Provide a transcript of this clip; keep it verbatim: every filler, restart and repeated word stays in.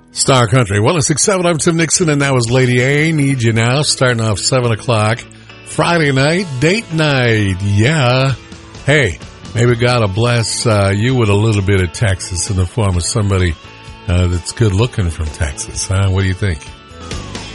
Star Country one oh six point seven. I'm Tim Nixon, and that was Lady A. Need You Now, starting off seven o'clock. Friday night, date night. Yeah. Hey, maybe God will bless uh, you with a little bit of Texas in the form of somebody uh, that's good looking from Texas. Huh? What do you think?